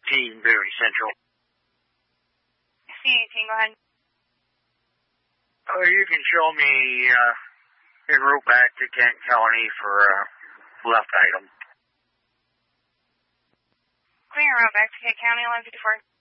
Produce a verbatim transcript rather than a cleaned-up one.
eighteen, Berry Central. C eighteen, go ahead. Oh, you can show me uh, en route back to Kent County for uh, left item. Clear route back to Kent County, eleven fifty-four.